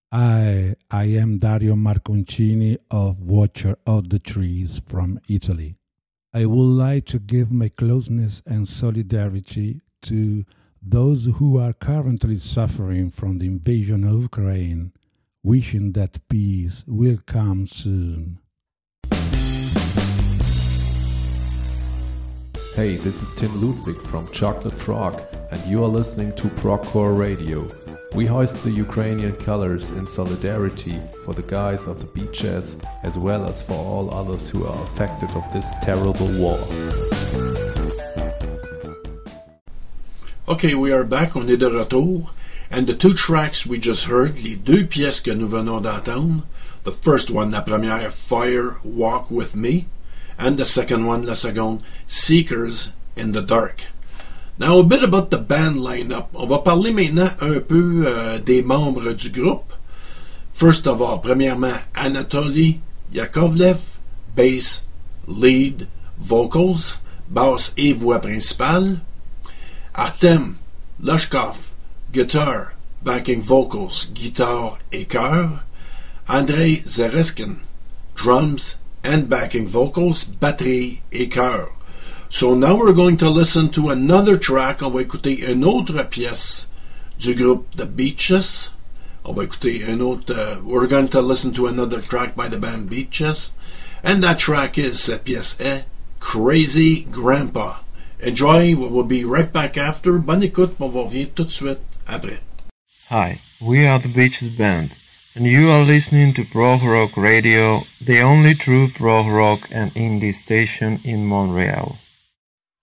I am Dario Marconcini of Watcher of the Trees from Italy. I would like to give my closeness and solidarity to those who are currently suffering from the invasion of Ukraine, wishing that peace will come soon. Hey, this is Tim Ludwig from Chocolate Frog, and you are listening to Procore Radio. We hoist the Ukrainian colors in solidarity for the guys of the beaches, as well as for all others who are affected of this terrible war. Okay, we are back, on est de retour. And the two tracks we just heard, les deux pièces que nous venons d'entendre, the first one, la première, Fire, Walk With Me, and the second one, la seconde, Seekers in the Dark. Now, a bit about the band lineup. On va parler maintenant un peu des membres du groupe. First of all, premièrement, Anatoly Yakovlev, bass, lead, vocals, basse et voix principale. Artem Loshkov, guitar, backing vocals, guitare et chœur. Andrei Zereskin, drums and backing vocals, batterie et chœur. So now we're going to listen to another track. On va écouter une autre pièce du groupe The Beaches. On va écouter une autre... we're going to listen to another track by the band Beaches. And that track is, cette pièce est Crazy Grandpa. Enjoy, we'll be right back after. Bonne écoute, on va revenir tout de suite après. Hi, we are the Beaches Band, and you are listening to Prog Rock Radio, the only true prog rock and indie station in Montreal.